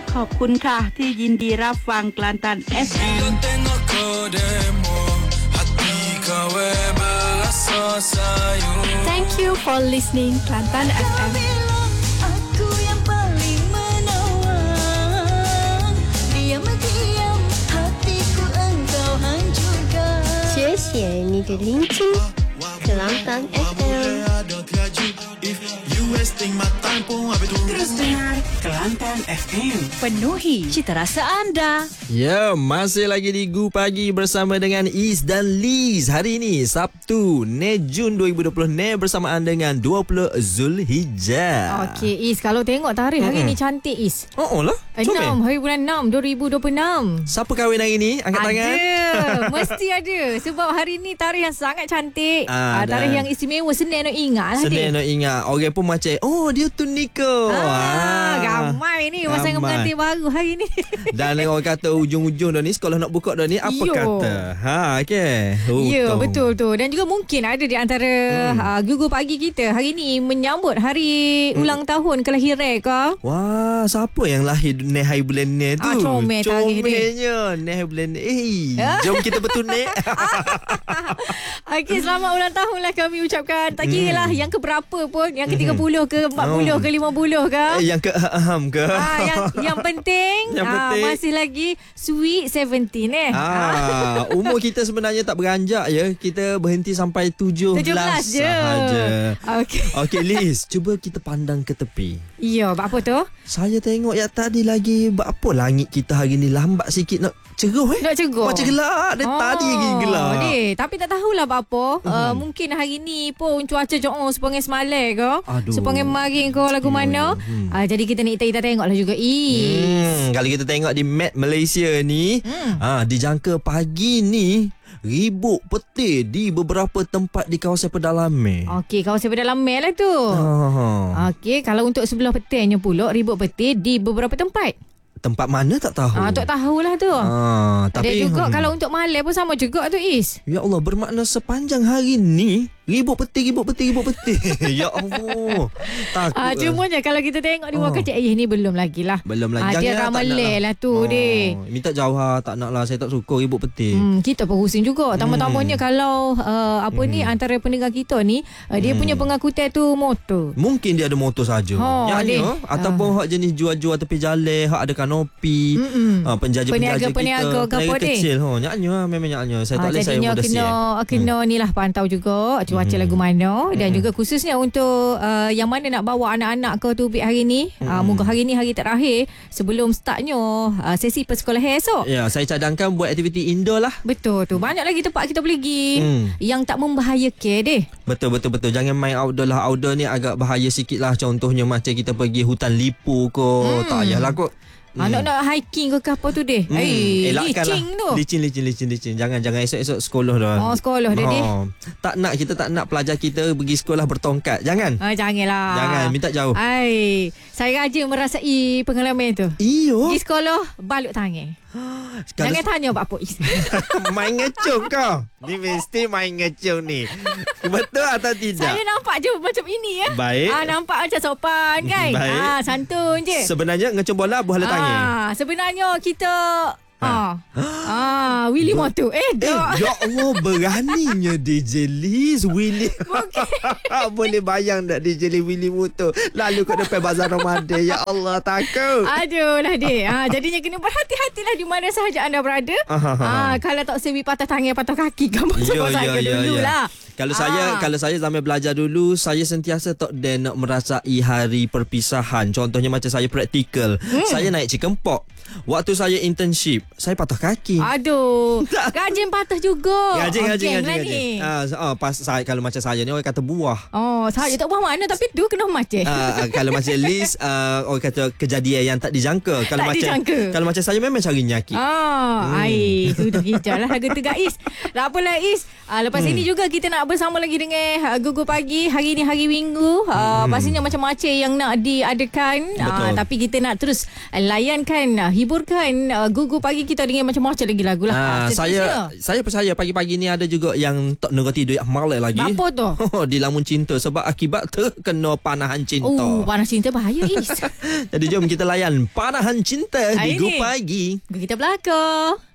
ขอบคุณค่ะที่ยินดีรับฟังกลันตัน FM Thank you for listening Kelantan FM. 谢谢你的聆听 Kelantan FM. Terus dengar Kelantan FM. Penuhi cita rasa anda. Ya, masih lagi di Gu Pagi bersama dengan Is dan Liz. Hari ini Sabtu, Jun 2020, bersamaan dengan 20 Zulhijjah. Okey, Is, kalau tengok tarikh hari ni cantik, Is. Oh lah. 6 hari bulan 6 2026. Siapa kahwin hari ni? Angkat tangan. Ada. Mesti ada. Sebab hari ni tarikh yang sangat cantik. Tarikh yang istimewa. Senin nak ingat lah. Senin nak ingat. Orang pun macam, oh dia tu nikah. Ramai ni pasangan pengantin baru hari ni. Dan orang kata ujung-ujung dah ni, sekolah nak buka dah ni, apa kata? Okey. Ya, betul tu. Dan juga mungkin ada di antara Gugu Pagi kita hari ni menyambut hari ulang tahun kelahiran ke? Wah, siapa yang lahir ni hari bulan ni tu? Comelnya ni hari bulan ni. Jom kita bertunik. Okey, selamat ulang tahun lah kami ucapkan. Tak kira lah yang keberapa pun, yang ke-30 ke 40 ke 50 ke. Yang ke-aham ke. Yang penting, masih lagi sweet 17 umur kita sebenarnya tak beranjak ya. Kita berhenti sampai 17 je sahaja. Okey Liz, cuba kita pandang ke tepi. Ya, apa tu? Saya tengok yang tadi lagi, apa langit kita hari ni lambat sikit nak cerah Nak cerah. Macam gelap dari tadi lagi gelap. Tapi tak tahulah apa. Mungkin hari ni pun cuaca sepangai semalam ke. Sepangai maring ke lagu mana. Jadi kita nak kita tengoklah juga. Kalau kita tengok di map Malaysia ni, dijangka pagi ni ribut petir di beberapa tempat di kawasan pedalaman. Okey, kawasan pedalaman lah tu. Okey, kalau untuk sebelah petirnya pula ribut petir di beberapa tempat. Tempat mana tak tahu. Tak tahulah tu. Tapi dan juga kalau untuk malam pun sama juga tu, Is. Ya Allah, bermakna sepanjang hari ni ribut petir. Ya Allah. Takut. Cumanya kalau kita tengok di Wakacik ni belum lagi lah. Belum lagi. Dia ramalai lah tu deh. Minta jauh tak nak lah. Saya tak suka ribut petir. Kita pun pusing juga. Tambah-tambahnya kalau ni antara pendengar kita ni dia punya pengangkutan tu motor. Mungkin dia ada motor saja. Ataupun hak jenis jual-jual tepi jalan, hak ada kanopi. Penjaja-penjaja kita. Peniaga kecil. Nyaknya memang nyaknya. Saya tak boleh saya mudah siap. Kena ni lah pantau juga cuaca lagu mana. Dan juga khususnya untuk yang mana nak bawa anak-anak ke tubik hari ni. Moga hari ni hari terakhir sebelum startnya sesi persekolahan esok. Ya, saya cadangkan buat aktiviti indoor lah. Betul tu. Banyak lagi tempat kita boleh pergi yang tak membahayakan deh. Betul. Jangan main outdoor lah. Outdoor ni agak bahaya sikit lah. Contohnya macam kita pergi hutan lipu ke. Tak payahlah kot. Nak hiking ke apa tu deh. Licin tu. Licin. Jangan esok sekolah dah. Sekolah dah deh. Kita tak nak pelajar kita pergi sekolah bertongkat. Jangan. Janganlah. Jangan, minta jauh. Saya rajin merasai pengalaman tu. Iyo. Di sekolah balut tangan. Jangan tanya apa Is. Main ngecung kau. Ni mesti main ngecung ni. Betul atau tidak? Saya nampak je macam ini ya. Baik. Nampak macam sopan kan. Baik. Santun je. Sebenarnya ngecung bola buah letak tangan. Sebenarnya kita Willy Moto. Ya Allah, beraninya DJ Liz Willy. Boleh bayang tak DJ Liz Willy Moto lalu kat depan bazar Ramadan. Ya Allah, takut. Aduh lah dek. Jadinya kena berhati-hatilah di mana sahaja anda berada. Kalau tak sewi patah tangan patah kaki kamu saya dululah. Kalau saya zaman belajar dulu, saya sentiasa tak nak merasai hari perpisahan. Contohnya macam saya praktikal. Saya naik chicken pop. Waktu saya internship, saya patah kaki. Aduh. Gajin patah juga. Gajin. Pas saya, kalau macam saya ni orang kata buah. Saya tak buah mana tapi tu kena macam. Kalau macam Liz, orang kata kejadian yang tak dijangka. Kalau macam saya memang cari nyakit. Sudah hijau lah harga tegak Is. Tak apalah Is. Lepas ini juga kita nak bersama lagi dengan Gugu Pagi. Hari ni hari Minggu. Pastinya macam-macam yang nak diadakan. Tapi kita nak terus layankan, hiburkan Gugu Pagi lagi kita dengar macam-macam lagi lagu lah. Saya percaya pagi-pagi ni ada juga yang tak nak tidur yang malam lagi. Apa tu? Dilamun cinta sebab akibat terkena panahan cinta. Panas cinta bahaya Is. Jadi jom kita layan panahan cinta di Go Pagi. Kita belakang.